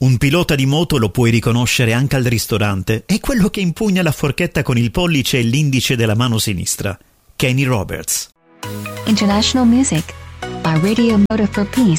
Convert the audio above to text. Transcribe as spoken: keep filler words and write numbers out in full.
Un pilota di moto lo puoi riconoscere anche al ristorante, è quello che impugna la forchetta con il pollice e l'indice della mano sinistra. Kenny Roberts. International music by Radio Motive for Peace.